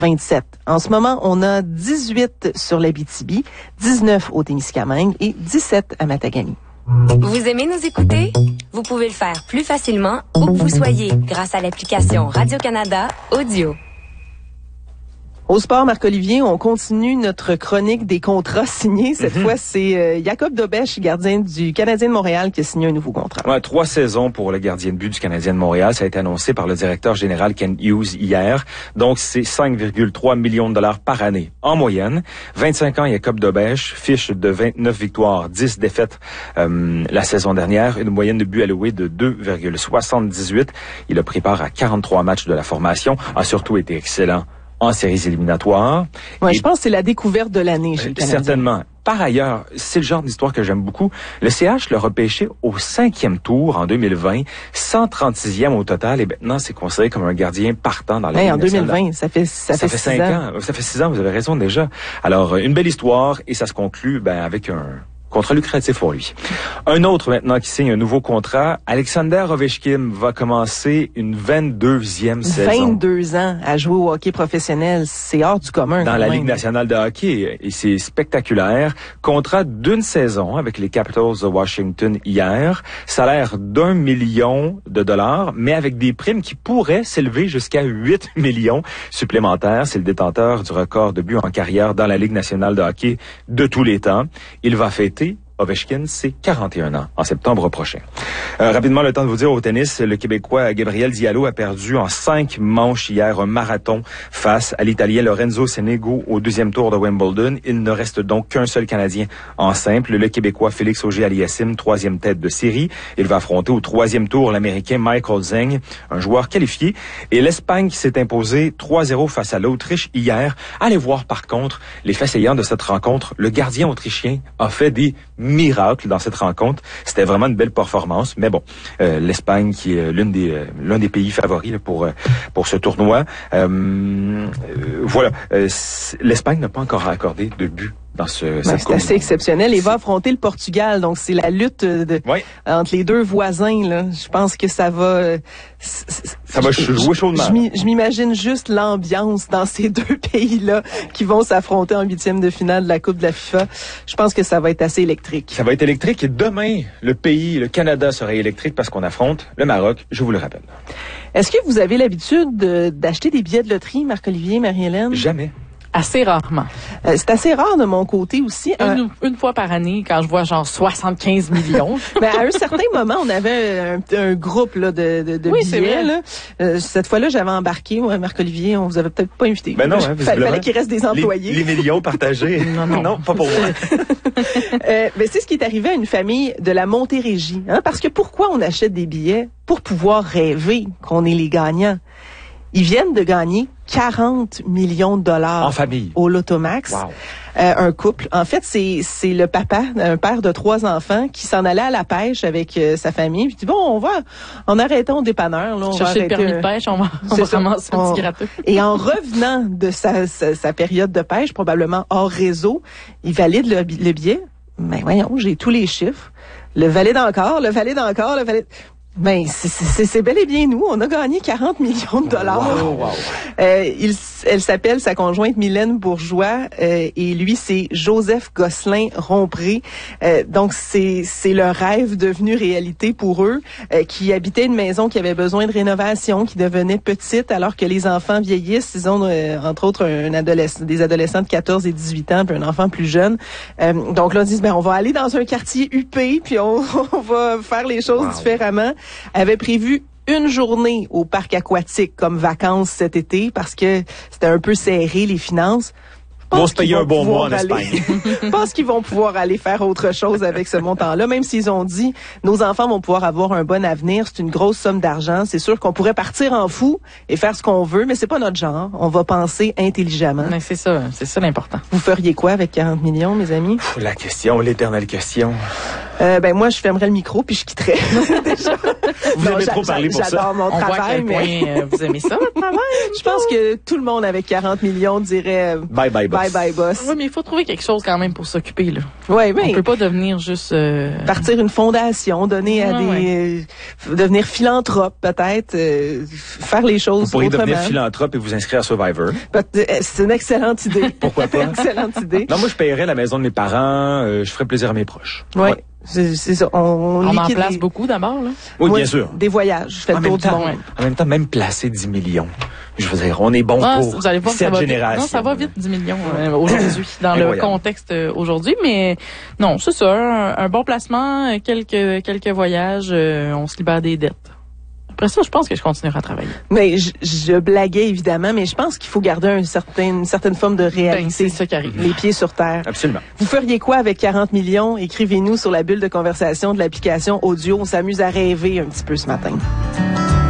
27. En ce moment, on a 18 sur l'Abitibi, 19 au Témiscamingue et 17 à Matagami. Vous aimez nous écouter? Vous pouvez le faire plus facilement où que vous soyez grâce à l'application Radio-Canada Audio. Au sport, Marc-Olivier, on continue notre chronique des contrats signés. Cette fois, c'est Jacob Dobèche, gardien du Canadien de Montréal, qui a signé un nouveau contrat. Ouais, 3 saisons pour le gardien de but du Canadien de Montréal. Ça a été annoncé par le directeur général Ken Hughes hier. Donc, c'est 5,3 millions de dollars par année en moyenne. 25 ans, Jacob Dobèche, fiche de 29 victoires, 10 défaites la saison dernière. Une moyenne de buts alloués de 2,78. Il a pris part à 43 matchs de la formation. A surtout été excellent en séries éliminatoires. Ouais, je pense que c'est la découverte de l'année chez le Canadien. Certainement. Par ailleurs, c'est le genre d'histoire que j'aime beaucoup. Le CH l'a repêché au 5e tour en 2020, 136e au total, et maintenant c'est considéré comme un gardien partant dans la Ligue nationale. En 2020, ça fait 5 ans. Ça fait 6 ans, vous avez raison déjà. Alors, une belle histoire, et ça se conclut avec un contrat lucratif pour lui. Un autre maintenant qui signe un nouveau contrat, Alexander Ovechkin va commencer une 22e saison. 22 ans à jouer au hockey professionnel, c'est hors du commun. Dans la Ligue nationale de hockey, et c'est spectaculaire. Contrat d'une saison avec les Capitals de Washington hier. Salaire d'1 million de dollars, mais avec des primes qui pourraient s'élever jusqu'à 8 millions supplémentaires. C'est le détenteur du record de buts en carrière dans la Ligue nationale de hockey de tous les temps. Il va fêter Ovechkin, c'est 41 ans, en septembre prochain. Rapidement, le temps de vous dire au tennis, le Québécois Gabriel Diallo a perdu en 5 manches hier un marathon face à l'Italien Lorenzo Sonego au 2e tour de Wimbledon. Il ne reste donc qu'un seul Canadien en simple, le Québécois Félix Auger-Aliassime, 3e tête de série. Il va affronter au 3e tour l'Américain Michael Zeng, un joueur qualifié. Et l'Espagne qui s'est imposée 3-0 face à l'Autriche hier. Allez voir par contre les faits saillants de cette rencontre. Le gardien autrichien a fait des miracle dans cette rencontre. C'était vraiment une belle performance. Mais bon, l'Espagne qui est l'un des pays favoris pour ce tournoi. Voilà, l'Espagne n'a pas encore accordé de but dans cette c'est assez exceptionnel. Il va affronter le Portugal. Donc, c'est la lutte entre les deux voisins, là. Je pense que ça va... ça va jouer chaudement. Je m'imagine juste l'ambiance dans ces deux pays-là qui vont s'affronter en 8e de finale de la Coupe de la FIFA. Je pense que ça va être assez électrique. Ça va être électrique. Et demain, le Canada sera électrique parce qu'on affronte le Maroc, je vous le rappelle. Est-ce que vous avez l'habitude d'acheter des billets de loterie, Marc-Olivier, Marie-Hélène? Jamais. Assez rarement. C'est assez rare de mon côté aussi. Une fois par année, quand je vois genre 75 millions. Mais à un certain moment, on avait un groupe là, de billets. Là. Cette fois-là, j'avais embarqué. Marc-Olivier, on vous avait peut-être pas invité. Ben non, fallait qu'il reste des employés. Les millions partagés. non, pas pour moi. Mais c'est ce qui est arrivé à une famille de la Montérégie. Parce que pourquoi on achète des billets? Pour pouvoir rêver qu'on est les gagnants. Ils viennent de gagner 40 millions de dollars en famille au Lotomax. Wow. Un couple. En fait, c'est le papa, un père de 3 enfants, qui s'en allait à la pêche avec sa famille. Puis il dit, bon, on va en arrêtant au dépanneur. Là, on chercher va le permis de pêche, on va ramasser un petit gratteux. Et en revenant de sa période de pêche, probablement hors réseau, il valide le billet. Mais voyons, j'ai tous les chiffres. Le valide encore. Ben, c'est bel et bien nous. On a gagné 40 millions de dollars. Wow. Elle s'appelle sa conjointe Mylène Bourgeois et lui c'est Joseph Gosselin-Rompré. Donc c'est le rêve devenu réalité pour eux, qui habitaient une maison qui avait besoin de rénovation, qui devenait petite alors que les enfants vieillissent. Ils ont entre autres des adolescents de 14 et 18 ans, puis un enfant plus jeune. Donc là, ils disent, on va aller dans un quartier huppé, puis on va faire les choses différemment. Avait prévu une journée au parc aquatique comme vacances cet été parce que c'était un peu serré les finances. Vont se payer un bon mois en Espagne. Je pense qu'ils vont pouvoir aller faire autre chose avec ce montant-là, même s'ils ont dit nos enfants vont pouvoir avoir un bon avenir. C'est une grosse somme d'argent. C'est sûr qu'on pourrait partir en fou et faire ce qu'on veut, mais c'est pas notre genre. On va penser intelligemment. Mais c'est ça l'important. Vous feriez quoi avec 40 millions, mes amis? L'éternelle question. Moi, je fermerais le micro puis je quitterais. Déjà. Vous aimez trop parler pour ça. J'adore mon On voit à travail, quel point vous aimez ça, votre travail. je pense que tout le monde avec 40 millions dirait Bye bye boss. bye bye boss. Oui, mais il faut trouver quelque chose quand même pour s'occuper, là. Ouais, On peut pas devenir juste... partir une fondation, donner à devenir philanthrope peut-être, faire les choses Vous pourriez autrement. devenir philanthrope et vous inscrire à Survivor. C'est une excellente idée. Pourquoi pas? Excellente idée. Non, moi, je paierais la maison de mes parents. Je ferais plaisir à mes proches. Ouais. C'est ça. On en liquide place beaucoup d'abord, là. Oui, Moi, bien sûr. Des voyages. Je fais le tour du monde. En même temps, même placer 10 millions. Je veux dire, on est bon pour Vous allez voir, ça cette va vite. génération. Non, ça va vite, 10 millions aujourd'hui, dans le Incroyable. contexte aujourd'hui. Mais non, c'est ça, un bon placement, quelques voyages, on se libère des dettes. Après ça, je pense que je continuerai à travailler. Mais je blaguais évidemment, mais je pense qu'il faut garder une certaine forme de réalité. C'est ça qui arrive. Les pieds sur terre. Absolument. Vous feriez quoi avec 40 millions? Écrivez-nous sur la bulle de conversation de l'application audio. On s'amuse à rêver un petit peu ce matin.